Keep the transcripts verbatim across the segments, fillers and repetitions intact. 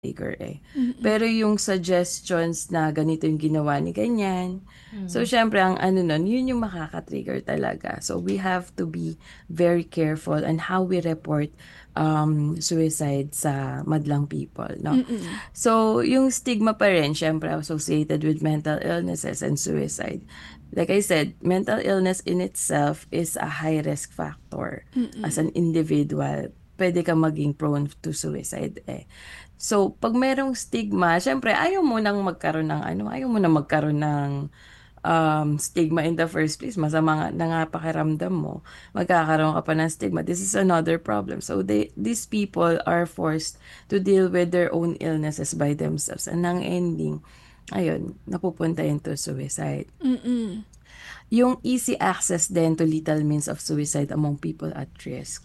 trigger eh. Mm. Pero yung suggestions na ganito yung ginawa ni ganyan, so Hmm. syempre ang ano nun, yun yung makaka-trigger talaga. So we have to be very careful on how we report um, suicide sa madlang people, no? Mm. So yung stigma pa rin, syempre associated with mental illnesses and suicide. Like I said, mental illness in itself is a high risk factor. As Mm. an individual, pwede ka maging prone to suicide eh. So, pag merong stigma, syempre, ayaw mo nang magkaroon ng ano, ayaw mo na magkaroon ng um, stigma in the first place. Masama nga na nga pakiramdam mo. Magkakaroon ka pa ng stigma. This is another problem. So, they, these people are forced to deal with their own illnesses by themselves. And ang ending, ayun, napupunta into suicide. Mm. Yung easy access din to lethal means of suicide among people at risk.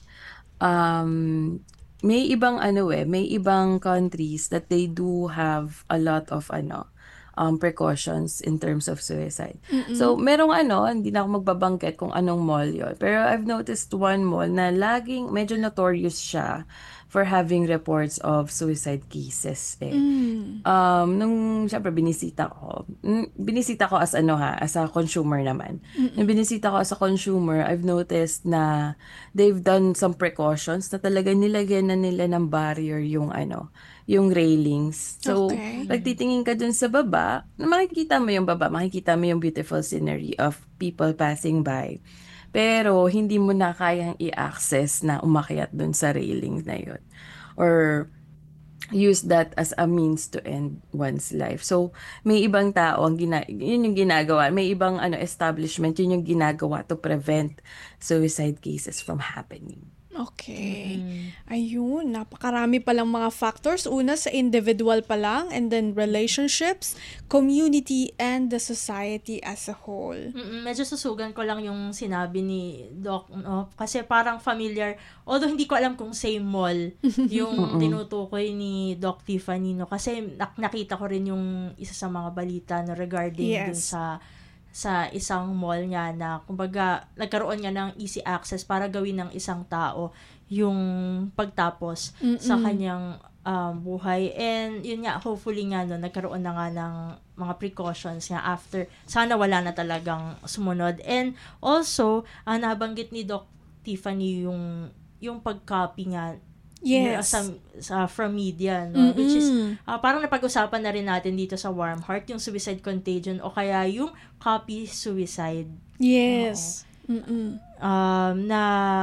Um, may ibang ano eh, may ibang countries that they do have a lot of ano, um, precautions in terms of suicide. Mm. So, merong ano, hindi na ako magbabanggit kung anong mall yun. Pero I've noticed one mall na laging medyo notorious siya for having reports of suicide cases eh. Mm. Um, nung syempre binisita ko, mm, binisita ko as ano ha, as a consumer naman. Nung Mm. binisita ko as a consumer, I've noticed na they've done some precautions na talaga nilagyan na nila ng barrier yung ano, yung railings. So, Okay. pag titingin ka dun sa baba, makikita mo yung baba, makikita mo yung beautiful scenery of people passing by. Pero hindi mo na kayang i-access na umakyat dun sa railings na yun. Or use that as a means to end one's life. So, may ibang tao ang gina yun yung ginagawa. May ibang ano establishment, yun yung ginagawa to prevent suicide cases from happening. Okay. Mm. Ayun, napakarami palang mga factors. Una sa individual pa lang, and then relationships, community, and the society as a whole. Mm, medyo susugan ko lang yung sinabi ni Doc, no? Kasi parang familiar, although hindi ko alam kung same mall yung Mm-mm. tinutukoy ni Doc Tiffany, no? Kasi nak- nakita ko rin yung isa sa mga balita no, regarding Yes. dun sa sa isang mall nga na kumbaga nagkaroon nga ng easy access para gawin ng isang tao yung pagtapos Mm-mm. sa kanyang um, buhay. And yun nga, hopefully nga no, nagkaroon na nga ng mga precautions nga after. Sana wala na talagang sumunod. And also, uh, nabanggit ni Doc Tiffany yung yung pag-copy nga Yes. sa, sa from media, no? Mm-mm. Which is uh, parang napag-usapan na rin natin dito sa Warm Heart yung suicide contagion o kaya yung copy suicide. Yes. Mm-mm. Um, na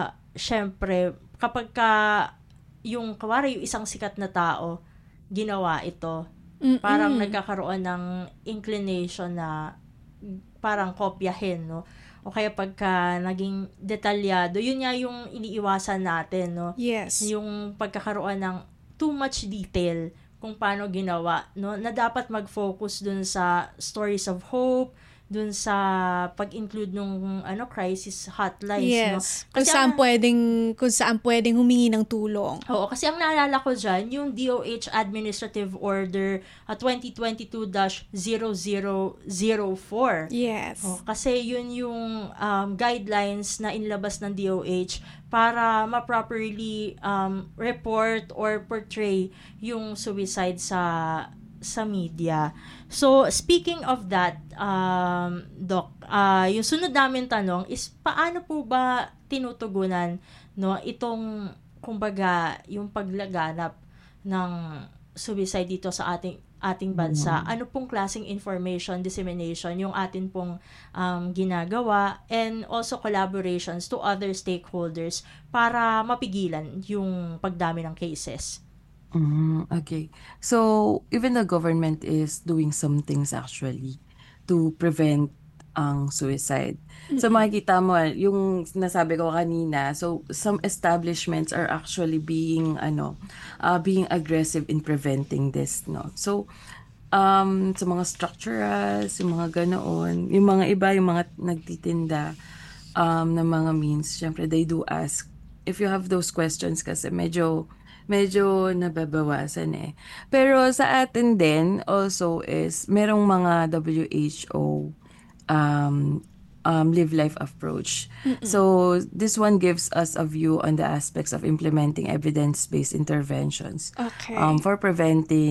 syempre kapag ka yung kawari yung isang sikat na tao ginawa ito, Mm-mm. parang nagkakaroon ng inclination na parang kopyahin, no? O kaya pagka naging detalyado, yun nga yung iniiwasan natin, no? Yes. Yung pagkakaroon ng too much detail kung paano ginawa, no? Na dapat mag-focus dun sa stories of hope, dun sa pag-include nung ano crisis hotlines, no? Yes. Kung Kasi saan ang- pwedeng, kung saan pwedeng humingi ng tulong. Oo, kasi ang naalala ko dyan, yung D O H Administrative Order uh, twenty twenty-two dash zero zero zero four. Yes. Oh, kasi yun yung um, guidelines na inilabas ng D O H para ma-properly um, report or portray yung suicide sa sa media. So, speaking of that, um, Doc, uh, yung sunod namin tanong is paano po ba tinutugunan no itong kumbaga yung paglaganap ng suicide dito sa ating ating bansa? Ano pong klaseng information dissemination yung atin pong um, ginagawa, and also collaborations to other stakeholders para mapigilan yung pagdami ng cases? Mm, okay. So, even the government is doing some things actually to prevent ang suicide. So, makikita mo, yung nasabi ko kanina, so some establishments are actually being, ano, uh, being aggressive in preventing this, no? So, um, sa mga structurals, yung mga ganoon, yung mga iba, yung mga nagtitinda um, ng mga means, syempre, they do ask if you have those questions kasi medyo medyo nababawasan eh. Pero sa atin din also is merong mga W H O um, um, live life approach. So this one gives us a view on the aspects of implementing evidence-based interventions Okay. um, for preventing